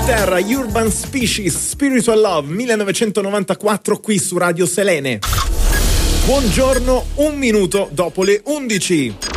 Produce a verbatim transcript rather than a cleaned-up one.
Inghilterra, Urban Species, Spiritual Love, millenovecentonovantaquattro, qui su Radio Selene. Buongiorno, un minuto dopo le undici.